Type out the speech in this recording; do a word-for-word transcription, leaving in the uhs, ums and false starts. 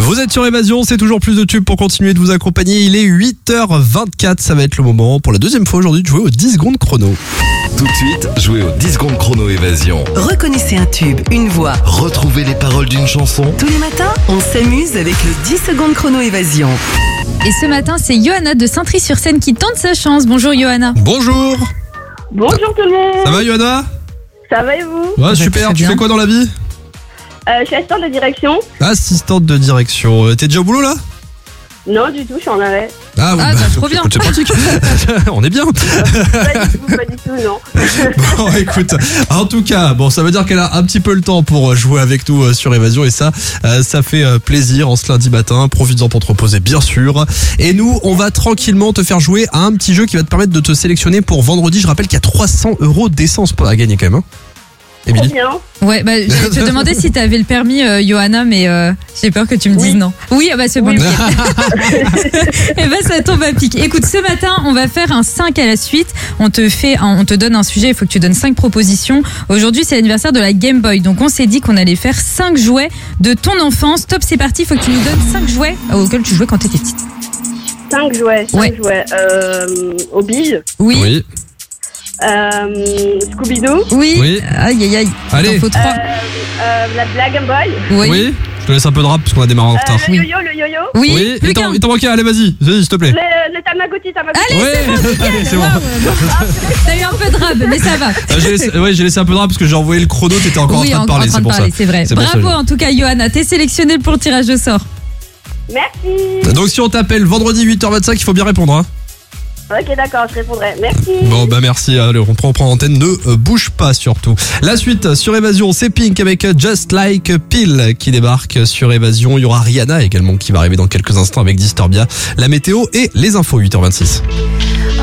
Vous êtes sur Évasion, c'est toujours plus de tubes pour continuer de vous accompagner. Il est huit heures vingt-quatre, ça va être le moment pour la deuxième fois aujourd'hui de jouer au dix secondes chrono. Tout de suite, jouez au dix secondes chrono Évasion. Reconnaissez un tube, une voix. Retrouvez les paroles d'une chanson. Tous les matins, on s'amuse avec le dix secondes chrono Évasion. Et ce matin, c'est Johanna de Saint-Try-sur-Seine qui tente sa chance. Bonjour Johanna. Bonjour. Bonjour tout le monde. Ça va Johanna? Ça va et vous? Ouais, va super, très tu bien. fais quoi dans la vie? euh, Je suis assistante de direction. Assistante de direction. Euh, T'es déjà au boulot là? Non du tout, je suis en arrêt. Ah, oui, Ah, bah, trop écoute, bien. C'est pratique. On est bien. Pas du tout, pas du tout, non. Bon, écoute, en tout cas, bon, ça veut dire qu'elle a un petit peu le temps pour jouer avec nous euh, sur Évasion et ça, euh, ça fait euh, plaisir en ce lundi matin. Profites-en pour te reposer, bien sûr. Et nous, on va tranquillement te faire jouer à un petit jeu qui va te permettre de te sélectionner pour vendredi. Je rappelle qu'il y a trois cents euros d'essence à gagner quand même. Hein. Trop Émilie? bien. Ouais, bah, je te demandais si t'avais le permis, euh, Johanna, mais euh, j'ai peur que tu me dises Oui. non. Oui, ah bah c'est bon. Oui. Et bah ça tombe à pic. Écoute, ce matin, on va faire un cinq à la suite. On te fait, un- on te donne un sujet. Il faut que tu donnes cinq propositions. Aujourd'hui, c'est l'anniversaire de la Game Boy, donc on s'est dit qu'on allait faire cinq jouets de ton enfance. Top, c'est parti. Il faut que tu nous donnes cinq jouets auxquels tu jouais quand t'étais petite. Cinq jouets, cinq Ouais. jouets. Euh, au bige, Oui. Oui. euh, Scooby-Doo, Oui. Oui. Aïe aïe aïe. Allez. Il faut euh, trois. euh, la, la Game Boy, Oui. Oui. Je te laisse un peu de rap parce qu'on a démarré en euh, retard. le yo-yo, le yo-yo, Oui. Oui. Plus Il t'en qu'un. il t'en manque un. Allez, vas-y. Vas-y, s'il te plaît. le, le Tamagotchi, Tamagotchi. Allez, Ouais. Allez, c'est bon. T'as eu un peu de rap, mais ça va. Ah, j'ai laissé, ouais, j'ai laissé un peu de rap parce que j'ai envoyé le chrono, t'étais encore Oui, en train de parler, c'est pour ça. c'est vrai. C'est pour ça, Bravo je- en tout cas, Johanna. T'es sélectionnée pour le tirage au sort. Merci. Donc si on t'appelle vendredi huit heures vingt-cinq, il faut bien répondre. Hein. Ok, d'accord, je répondrai. Merci. Bon bah merci, allez, on prend, on prend l'antenne, ne euh, bouge pas surtout. La suite sur Évasion, c'est Pink avec Just Like a Pill qui débarque sur Évasion. Il y aura Rihanna également qui va arriver dans quelques instants avec Disturbia, la météo et les infos huit heures vingt-six.